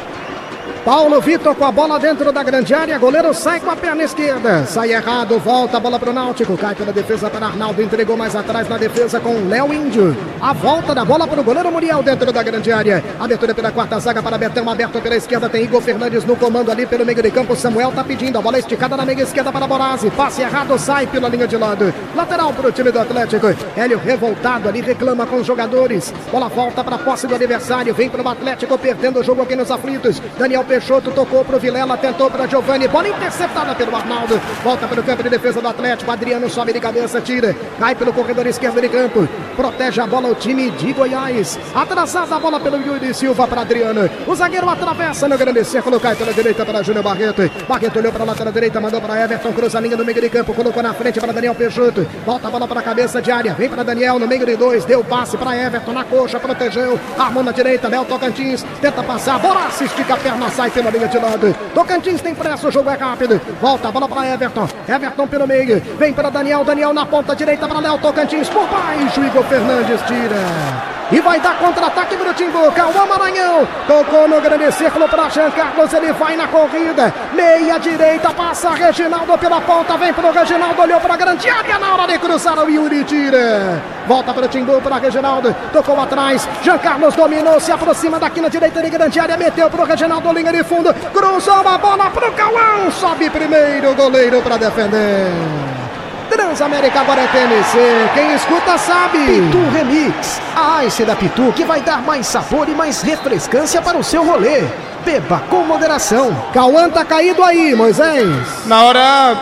Paulo Vitor com a bola dentro da grande área, goleiro sai com a perna esquerda, sai errado, volta a bola para o Náutico, cai pela defesa para Arnaldo, entregou mais atrás na defesa com Léo Índio, a volta da bola para o goleiro Muriel dentro da grande área, abertura pela quarta zaga para Betão, aberto pela esquerda, tem Igor Fernandes no comando ali pelo meio de campo, Samuel tá pedindo, a bola esticada na meia esquerda para Borazzi, passe errado, sai pela linha de lado, lateral para o time do Atlético, Hélio revoltado ali, reclama com os jogadores, bola volta para a posse do adversário, vem para o Atlético, perdendo o jogo aqui nos aflitos, Daniel Peixoto tocou pro Vilela, tentou para Giovani, bola interceptada pelo Arnaldo, volta pelo campo de defesa do Atlético, Adriano sobe de cabeça, tira, cai pelo corredor esquerdo de campo, protege a bola o time de Goiás, atrasada a bola pelo Yuri Silva para Adriano, o zagueiro atravessa no grande círculo, cai pela direita para Júnior Barreto, Barreto olhou para a lateral direita, mandou para Everton, cruza a linha no meio de campo, colocou na frente para Daniel Peixoto, volta a bola para a cabeça de área, vem para Daniel no meio de dois, deu passe para Everton na coxa, protegeu, armou na direita, Léo Tocantins, tenta passar, Borazzi estica a perna, sai pela linha de lado, Tocantins tem pressa, o jogo é rápido, volta a bola para Everton, Everton pelo meio, vem para Daniel, Daniel na ponta direita para Léo Tocantins, por baixo, Igor Fernandes tira. E vai dar contra-ataque pro Timbu, Cauã Maranhão, tocou no grande círculo para Jean Carlos, ele vai na corrida, meia direita, passa Reginaldo pela ponta, vem pro Reginaldo, olhou para a grande área, na hora de cruzar o Yuri tira, volta para o Timbu, para Reginaldo, tocou atrás, Jean Carlos dominou, se aproxima daqui na direita de grande área, meteu pro Reginaldo, linha de fundo, cruzou a bola pro Cauã, sobe primeiro o goleiro para defender. Transamérica agora é T M C, quem escuta sabe. Pitu Remix, a Ice da Pitu que vai dar mais sabor e mais refrescância para o seu rolê. Beba com moderação. Cauã tá caído aí, Moisés. Na hora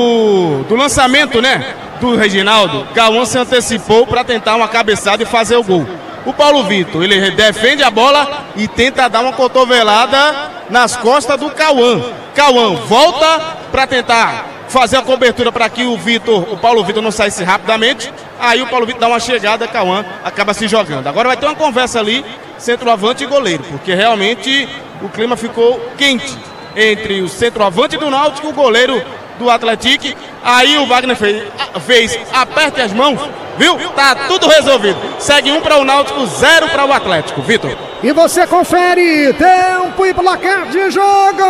do, do lançamento, né, do Reginaldo, Cauã se antecipou para tentar uma cabeçada e fazer o gol. O Paulo Vitor, ele defende a bola e tenta dar uma cotovelada nas costas do Cauã. Cauã volta para tentar fazer a cobertura para que o Vitor, o Paulo Vitor não saísse rapidamente. Aí o Paulo Vitor dá uma chegada, Cauã acaba se jogando. Agora vai ter uma conversa ali, centroavante e goleiro, porque realmente o clima ficou quente entre o centroavante do Náutico e o goleiro do Atlético. Aí o Wagner fez, fez aperte as mãos, viu? Tá tudo resolvido. Segue um para o Náutico, zero para o Atlético. Vitor. E você confere tempo e placar de jogo.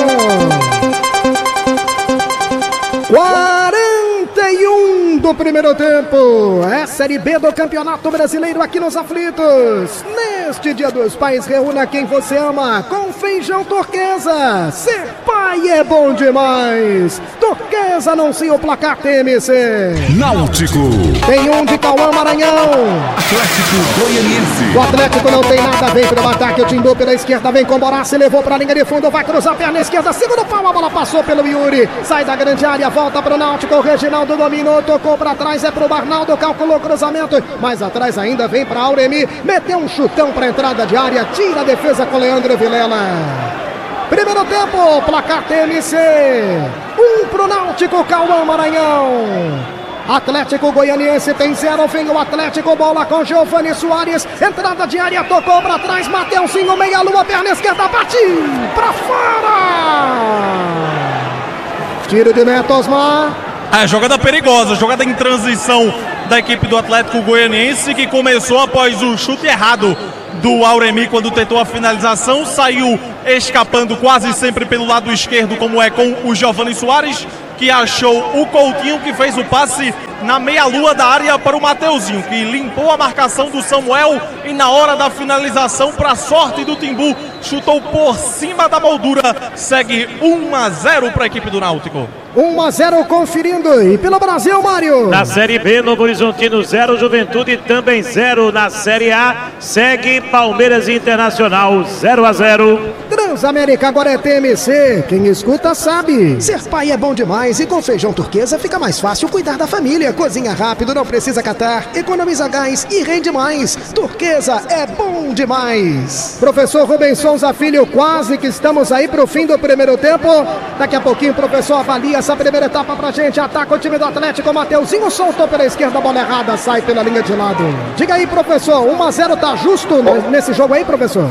quarenta e um do primeiro tempo. É Série B do Campeonato Brasileiro aqui nos Aflitos. Neste Dia dos Pais, reúna quem você ama com feijão turquesa. Ser pai pai é bom demais. Turquesa anuncia o placar T M C. Náutico. Tem um de Cauã Maranhão. Atlético Goianiense. O Atlético não tem nada, vem pelo ataque, o Timbu pela esquerda, vem com Borassi, levou pra linha de fundo, vai cruzar a perna esquerda, segundo pau, a bola passou pelo Yuri, sai da grande área, volta pro Náutico, o Reginaldo dominou, tocou pra trás, é pro Barnaldo, calculou o cruzamento, mais atrás ainda vem pra Auremi, meteu um chutão pra entrada de área, tira a defesa com Leandro Vilela. Primeiro tempo, placar T M C, um pro Náutico, Cauã Maranhão. Atlético Goianiense tem zero, vem o Atlético, bola com Giovani Soares, entrada de área, tocou pra trás, Mateuzinho, meia lua, perna esquerda, bate pra fora! Tiro de Neto Osmar. É, jogada perigosa, jogada em transição da equipe do Atlético Goianiense, que começou após o chute errado do Auremi quando tentou a finalização, saiu escapando quase sempre pelo lado esquerdo, como é com o Giovani Soares, que achou o Coutinho, que fez o passe na meia-lua da área para o Mateuzinho, que limpou a marcação do Samuel e na hora da finalização, para sorte do Timbu, chutou por cima da moldura. Segue um a zero para a equipe do Náutico. um a zero conferindo. E pelo Brasil, Mário. Na Série B, Novo Horizontino zero, Juventude também zero. Na Série A, segue Palmeiras e Internacional zero a zero. Transamérica agora é T M C. Quem escuta sabe. Ser pai é bom demais e com feijão turquesa fica mais fácil cuidar da família. Cozinha rápido, não precisa catar, economiza gás e rende mais. Turquesa é bom demais. Professor Rubens Souza Filho, quase que estamos aí pro fim do primeiro tempo. Daqui a pouquinho o professor avalia essa primeira etapa pra gente. Ataca o time do Atlético, Mateuzinho soltou pela esquerda, bola errada, sai pela linha de lado. Diga aí, professor, um a zero tá justo nesse jogo aí, professor?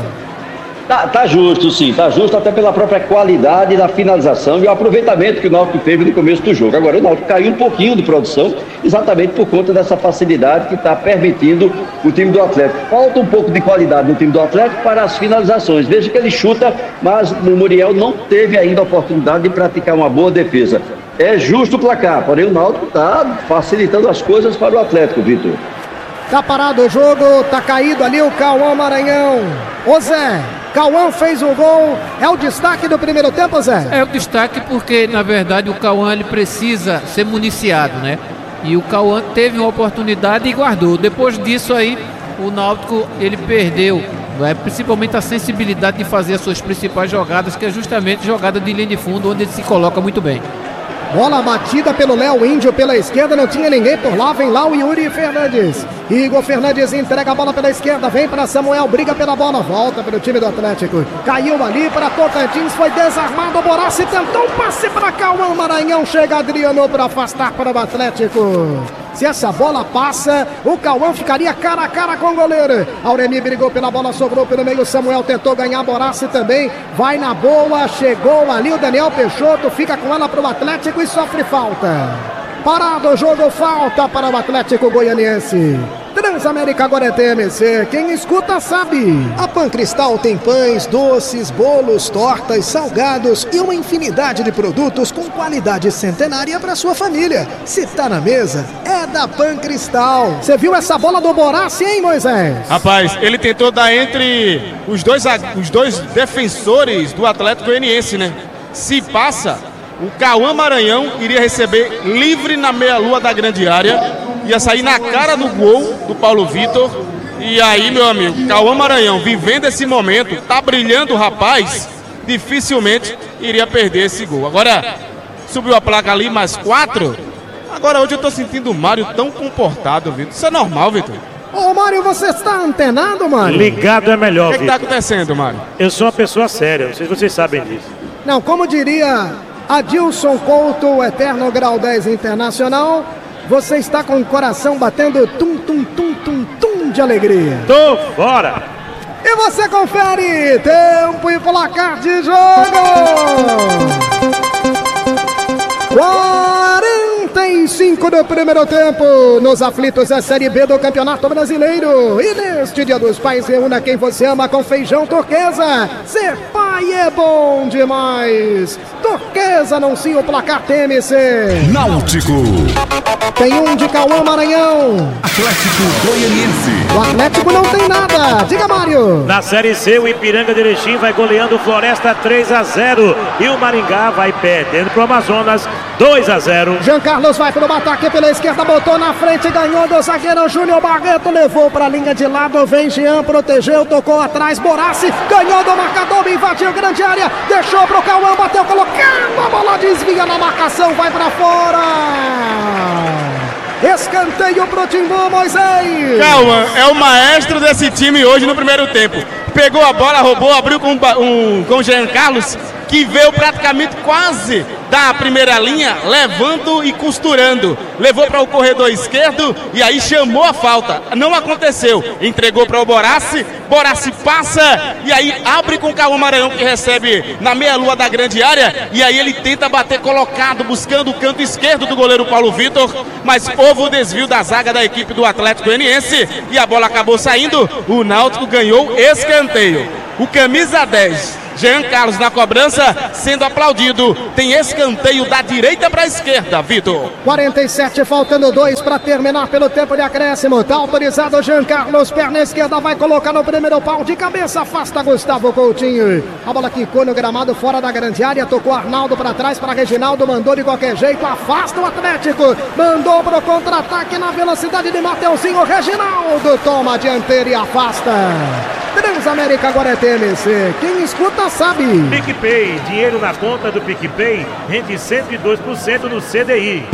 Tá, tá justo, sim, tá justo até pela própria qualidade da finalização e o aproveitamento que o Náutico teve no começo do jogo. Agora o Náutico caiu um pouquinho de produção, exatamente por conta dessa facilidade que está permitindo o time do Atlético. Falta um pouco de qualidade no time do Atlético para as finalizações. Veja que ele chuta, mas o Muriel não teve ainda a oportunidade de praticar uma boa defesa. É justo o placar, porém o Náutico está facilitando as coisas para o Atlético, Vitor. Tá parado o jogo, tá caído ali o Cauã Maranhão. Ô Zé, Cauã fez um gol, é o destaque do primeiro tempo, Zé? É o destaque porque, na verdade, o Cauã ele precisa ser municiado, né? E o Cauã teve uma oportunidade e guardou. Depois disso aí, o Náutico, ele perdeu, né? Principalmente a sensibilidade de fazer as suas principais jogadas, que é justamente jogada de linha de fundo, onde ele se coloca muito bem. Bola batida pelo Léo Índio pela esquerda, não tinha ninguém por lá, vem lá o Yuri Fernandes. Igor Fernandes entrega a bola pela esquerda, vem para Samuel, briga pela bola, volta para o time do Atlético. Caiu ali para Tocantins, foi desarmado, o Borassi tentou um passe para Cauã Maranhão, chega Adriano para afastar para o Atlético. Se essa bola passa, o Cauã ficaria cara a cara com o goleiro. Auremi brigou pela bola, sobrou pelo meio, Samuel tentou ganhar, Borassi também, vai na boa, chegou ali o Daniel Peixoto, fica com ela para o Atlético e sofre falta. Parado o jogo, falta para o Atlético Goianiense. Transamérica agora é T M C, quem escuta sabe. A Pancristal tem pães, doces, bolos, tortas, salgados e uma infinidade de produtos com qualidade centenária para sua família. Se tá na mesa, é da Pancristal. Você viu essa bola do Borassi, hein, Moisés? Rapaz, ele tentou dar entre os dois, os dois defensores do Atlético Goianiense, né? Se passa, o Cauã Maranhão iria receber livre na meia-lua da grande área, ia sair na cara do gol do Paulo Vitor. E aí, meu amigo, Cauã Maranhão, vivendo esse momento, tá brilhando o rapaz, dificilmente iria perder esse gol. Agora, subiu a placa ali, mais quatro. Agora hoje eu tô sentindo o Mário tão comportado, Vitor. Isso é normal, Vitor? Ô, Mário, você está antenado, Mário? Ligado é melhor, O que, que tá Vitor. acontecendo, Mário? Eu sou uma pessoa séria, não sei se vocês sabem disso. Não, como diria Adilson Couto, o eterno grau dez internacional, você está com o coração batendo tum, tum, tum, tum, tum de alegria. Tô fora! E você confere tempo e placar de jogo. quarenta e cinco do primeiro tempo, nos aflitos da Série B do Campeonato Brasileiro. E neste Dia dos Pais, reúna quem você ama com feijão turquesa. Ser pai é bom demais. Turquesa anuncia o placar T M C. Náutico. Tem um de Cauã Maranhão. Atlético Goianiense. O Atlético não tem nada. Diga, Mário. Na Série C, o Ipiranga de Erechim vai goleando o Floresta três a zero. E o Maringá vai perdendo pro Amazonas dois a zero. Jean Carlos vai pro ataque pela esquerda, botou na frente, ganhou do zagueiro Júnior Barreto, levou pra linha de lado, vem Jean, protegeu, tocou atrás, Borassi, ganhou do marcador, invadiu grande área, deixou pro Cauã, bateu, colocando, a bola desvia na marcação, vai pra fora. Escanteio pro Timbu, Moisés. Cauã é o maestro desse time hoje no primeiro tempo. Pegou a bola, roubou, abriu com, um, com o Jean Carlos, que veio praticamente quase da primeira linha, levando e costurando. Levou para o corredor esquerdo e aí chamou a falta. Não aconteceu. Entregou para o Borassi. Borassi passa e aí abre com o Cauã Maranhão, que recebe na meia-lua da grande área. E aí ele tenta bater colocado, buscando o canto esquerdo do goleiro Paulo Vitor. Mas houve o desvio da zaga da equipe do Atlético Goianiense e a bola acabou saindo. O Náutico ganhou escanteio. O camisa dez, Jean Carlos, na cobrança, sendo aplaudido. Tem escanteio da direita para a esquerda, Vitor. quarenta e sete, faltando dois para terminar pelo tempo de acréscimo. Tá autorizado o Jean Carlos, perna esquerda, vai colocar no primeiro pau de cabeça, afasta Gustavo Coutinho. A bola quicou no gramado, fora da grande área, tocou Arnaldo para trás, para Reginaldo, mandou de qualquer jeito, afasta o Atlético, mandou pro contra-ataque na velocidade de Mateuzinho. Reginaldo toma a dianteira e afasta. Transamérica agora é T M C. Quem escuta sabe. PicPay, dinheiro na conta do PicPay, rende cento e dois por cento no C D I.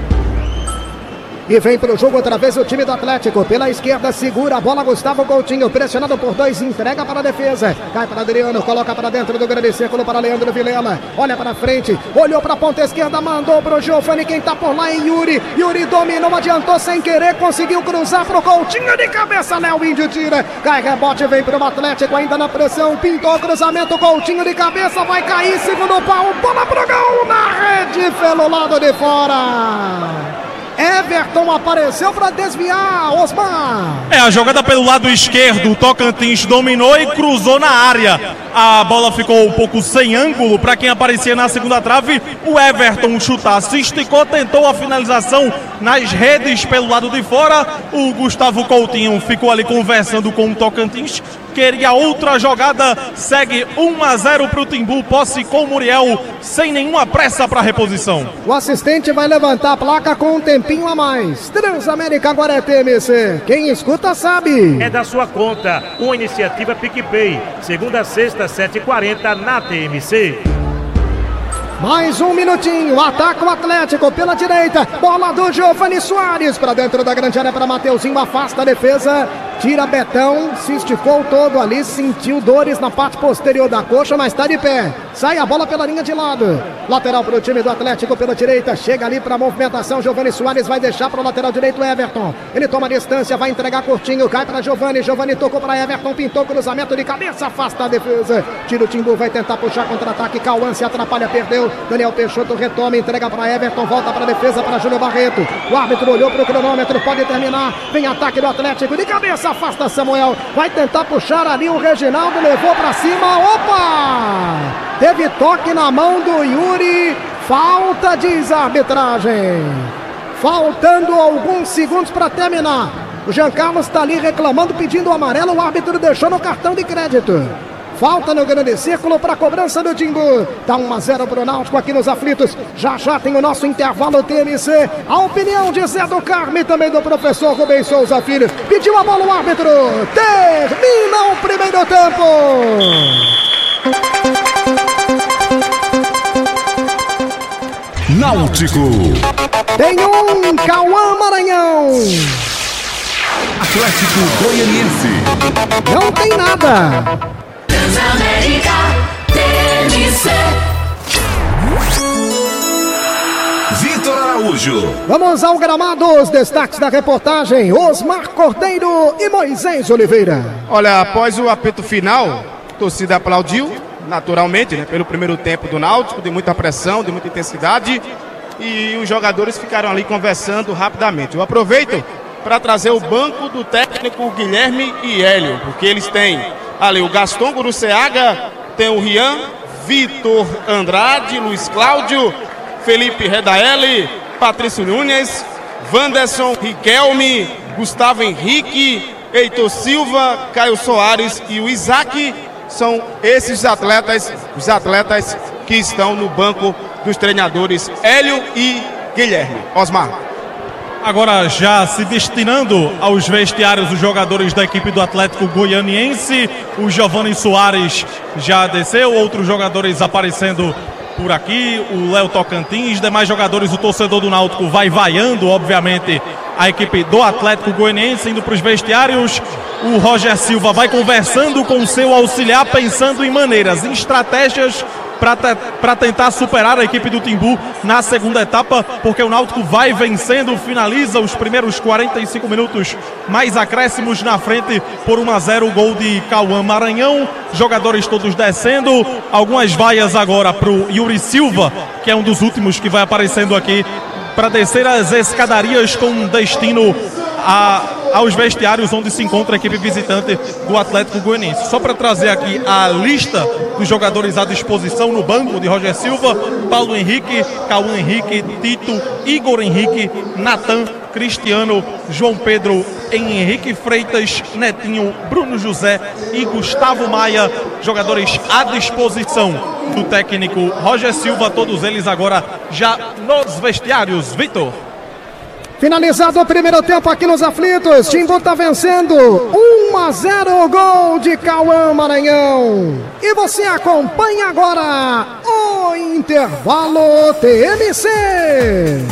E vem pro jogo outra vez o time do Atlético. Pela esquerda, segura a bola Gustavo Coutinho. Pressionado por dois, entrega para a defesa. Cai para Adriano, coloca para dentro do grande círculo para Leandro Vilela. Olha para frente, olhou para a ponta esquerda, mandou pro Giovani. Quem tá por lá é Yuri. Yuri dominou, adiantou sem querer, conseguiu cruzar pro Coutinho de cabeça. Léo Índio tira. Cai rebote, vem pro Atlético ainda na pressão. Pintou o cruzamento, Coutinho de cabeça, vai cair, segundo pau. Bola pro gol na rede pelo lado de fora. Everton apareceu para desviar, Osmar. É, a jogada pelo lado esquerdo, o Tocantins dominou e cruzou na área. A bola ficou um pouco sem ângulo para quem aparecia na segunda trave. O Everton chutar, se esticou, tentou a finalização nas redes pelo lado de fora. O Gustavo Coutinho ficou ali conversando com o Tocantins. Queria outra jogada, segue um a zero para o Timbu, posse com o Muriel, sem nenhuma pressa para a reposição. O assistente vai levantar a placa com um tempinho a mais. Transamérica agora é T M C. Quem escuta sabe. É da sua conta, uma iniciativa PicPay. Segunda a sexta, sete e quarenta na T M C. Mais um minutinho, ataca o Atlético pela direita, bola do Giovani Soares para dentro da grande área para Mateuzinho, afasta a defesa, tira Betão, se esticou todo ali, sentiu dores na parte posterior da coxa, mas está de pé, sai a bola pela linha de lado, lateral para o time do Atlético pela direita, chega ali para a movimentação, Giovani Soares vai deixar para o lateral direito Everton, ele toma a distância, vai entregar curtinho, cai para Giovani, Giovani tocou para Everton, pintou cruzamento de cabeça, afasta a defesa, tira o Timbu, vai tentar puxar contra-ataque, Cauã se atrapalha, perdeu, Daniel Peixoto retoma, entrega para Everton, volta para a defesa para Júnior Barreto. O árbitro olhou para o cronômetro, pode terminar. Vem ataque do Atlético, de cabeça, afasta Samuel. Vai tentar puxar ali o Reginaldo, levou para cima. Opa! Teve toque na mão do Yuri. Falta, diz a arbitragem. Faltando alguns segundos para terminar. O Jean Carlos está ali reclamando, pedindo o amarelo. O árbitro deixou no cartão de crédito. Falta no grande círculo para a cobrança do Timbu. Tá um a zero para o Náutico aqui nos aflitos. Já já tem o nosso intervalo T M C. A opinião de Zé do Carmo e também do professor Rubens Souza Filho. Pediu a bola o árbitro. Termina o primeiro tempo. Náutico. Tem um Cauã Maranhão. Atlético Goianiense. Não tem nada. Transamérica T M C. Vitor Araújo. Vamos ao gramado, os destaques da reportagem. Osmar Cordeiro e Moisés Oliveira. Olha, após o apito final, a torcida aplaudiu, naturalmente, né, pelo primeiro tempo do Náutico, de muita pressão, de muita intensidade, e os jogadores ficaram ali conversando rapidamente. Eu aproveito para trazer o banco do técnico Guilherme e Hélio, porque eles têm ali o Gaston Guruceaga, tem o Rian, Vitor Andrade, Luiz Cláudio, Felipe Redaeli, Patrício Nunes, Wanderson Riquelme, Gustavo Henrique, Heitor Silva, Caio Soares e o Isaac. São esses atletas, os atletas que estão no banco dos treinadores Hélio e Guilherme. Osmar. Agora já se destinando aos vestiários os jogadores da equipe do Atlético Goianiense. O Giovanni Soares já desceu, outros jogadores aparecendo por aqui, o Léo Tocantins, demais jogadores, o torcedor do Náutico vai vaiando, obviamente, a equipe do Atlético Goianiense, indo para os vestiários. O Roger Silva vai conversando com o seu auxiliar, pensando em maneiras, em estratégias para tentar superar a equipe do Timbu na segunda etapa, porque o Náutico vai vencendo, finaliza os primeiros quarenta e cinco minutos, mais acréscimos na frente por um a zero, o gol de Cauã Maranhão, jogadores todos descendo, algumas vaias agora para o Yuri Silva, que é um dos últimos que vai aparecendo aqui, para descer as escadarias com destino a, aos vestiários onde se encontra a equipe visitante do Atlético Goianiense. Só para trazer aqui a lista dos jogadores à disposição no banco de Roger Silva: Paulo Henrique, Cauã Henrique, Tito, Igor Henrique, Natan, Cristiano, João Pedro, Henrique Freitas, Netinho, Bruno José e Gustavo Maia, jogadores à disposição do técnico Roger Silva, todos eles agora já nos vestiários. Vitor. Finalizado o primeiro tempo aqui nos aflitos, Timbu está vencendo um a zero, gol de Cauã Maranhão. E você acompanha agora o intervalo T M C.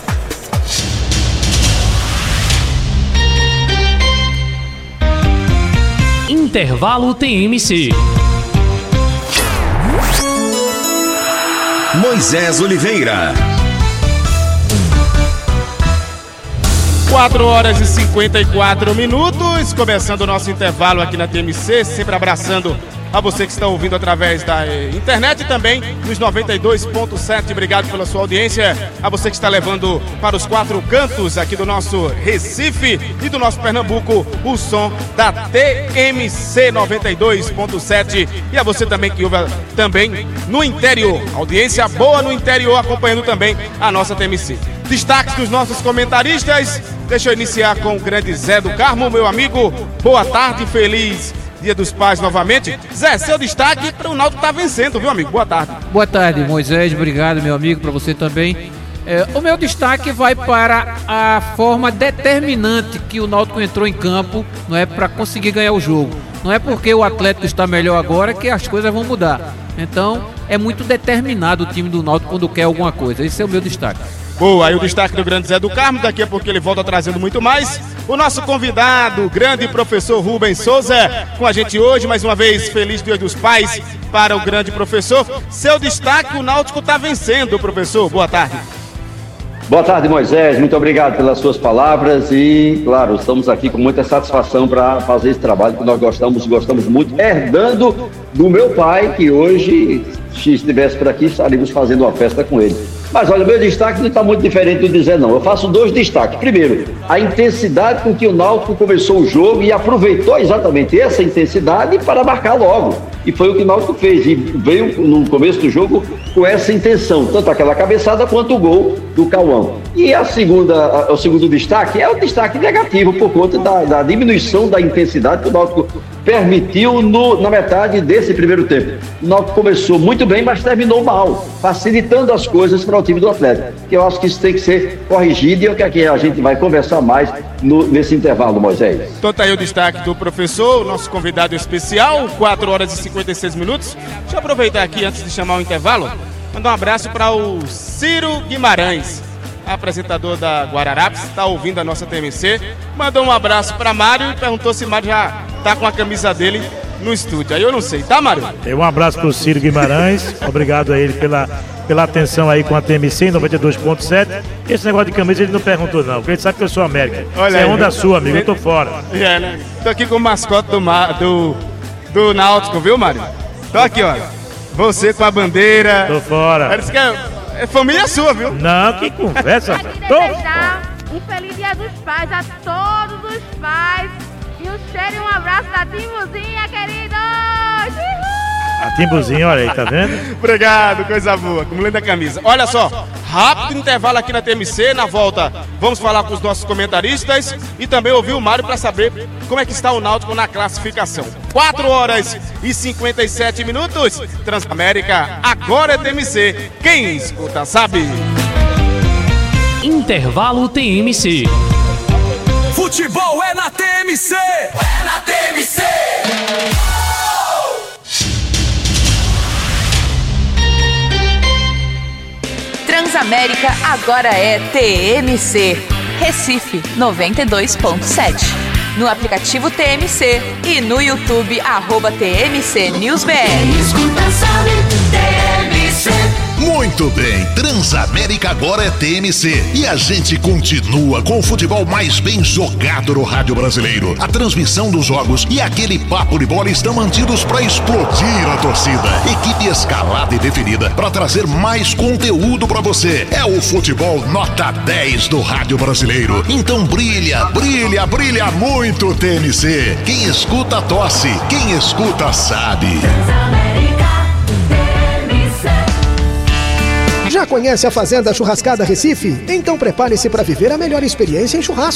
Intervalo T M C. Moisés Oliveira. quatro horas e cinquenta e quatro minutos, começando o nosso intervalo aqui na T M C, sempre abraçando a você que está ouvindo através da internet e também nos noventa e dois ponto sete. Obrigado pela sua audiência. A você que está levando para os quatro cantos aqui do nosso Recife e do nosso Pernambuco o som da T M C noventa e dois ponto sete. E a você também que ouve também no interior. Audiência boa no interior, acompanhando também a nossa T M C. Destaques dos nossos comentaristas. Deixa eu iniciar com o grande Zé do Carmo, meu amigo. Boa tarde, feliz Dia dos Pais novamente. Zé, seu destaque para o Náutico tá vencendo, viu, amigo? Boa tarde. Boa tarde, Moisés. Obrigado, meu amigo, para você também. É, o meu destaque vai para a forma determinante que o Náutico entrou em campo, não é, para conseguir ganhar o jogo. Não é porque o Atlético está melhor agora que as coisas vão mudar. Então, é muito determinado o time do Náutico quando quer alguma coisa. Esse é o meu destaque. Boa, aí o destaque do grande Zé do Carmo, daqui a pouco ele volta trazendo muito mais. O nosso convidado, o grande professor Rubens Souza, com a gente hoje, mais uma vez, feliz Dia dos Pais para o grande professor. Seu destaque, o Náutico está vencendo, professor. Boa tarde. Boa tarde, Moisés, muito obrigado pelas suas palavras e, claro, estamos aqui com muita satisfação para fazer esse trabalho que nós gostamos, gostamos muito, herdando do meu pai, que hoje, se estivesse por aqui, estaríamos fazendo uma festa com ele. Mas olha, o meu destaque não está muito diferente do dizer não. Eu faço dois destaques. Primeiro, a intensidade com que o Náutico começou o jogo e aproveitou exatamente essa intensidade para marcar logo. E foi o que o Náutico fez. E veio no começo do jogo com essa intenção, tanto aquela cabeçada quanto o gol do Cauã. E a segunda, a, o segundo destaque é o destaque negativo por conta da, da diminuição da intensidade que o Náutico permitiu no, na metade desse primeiro tempo. O Náutico começou muito bem, mas terminou mal, facilitando as coisas para o time do Atlético. Que eu acho que isso tem que ser corrigido e é o que aqui a gente vai conversar mais no, nesse intervalo, Moisés. Então tá aí o destaque do professor, nosso convidado especial, quatro horas e cinquenta e seis minutos. Deixa eu aproveitar aqui, antes de chamar o intervalo, mandar um abraço para o Ciro Guimarães, apresentador da Guararapes, está ouvindo a nossa T M C. Mandou um abraço para Mário e perguntou se Mário já tá com a camisa dele no estúdio. Aí eu não sei, tá, Mário? Um abraço pro Ciro Guimarães, obrigado a ele pela, pela atenção aí com a T M C noventa e dois ponto sete. Esse negócio de camisa ele não perguntou não, porque ele sabe que eu sou América. Olha, é onda sua, amigo, eu tô fora. É, né? Tô aqui com o mascote do, do, do Náutico, viu, Mário? Tô aqui, ó. Você com a bandeira. Tô fora. Parece que é, é família sua, viu? Não, que conversa. Tô... desejar um feliz Dia dos Pais a todos os pais. E um cheiro e um abraço da Timbuzinha, queridos! Uhul! A Timbuzinho, olha aí, tá vendo? Obrigado, coisa boa, como linda camisa. Olha só, rápido intervalo aqui na T M C, na volta vamos falar com os nossos comentaristas e também ouvir o Mário para saber como é que está o Náutico na classificação. quatro horas e cinquenta e sete minutos, Transamérica, agora é T M C, quem escuta sabe. Intervalo T M C. Futebol é na T M C! É na T M C! Transamérica agora é T M C. Recife noventa e dois ponto sete. No aplicativo T M C e no YouTube, arroba T M C News B R. Escuta, sabe, T M C. Muito bem, Transamérica agora é T M C e a gente continua com o futebol mais bem jogado no rádio brasileiro. A transmissão dos jogos e aquele papo de bola estão mantidos para explodir a torcida. Equipe escalada e definida para trazer mais conteúdo para você. É o futebol nota dez do rádio brasileiro. Então brilha, brilha, brilha muito T M C. Quem escuta tosse, quem escuta sabe. Já conhece a Fazenda Churrascada Recife? Então prepare-se para viver a melhor experiência em churrasco.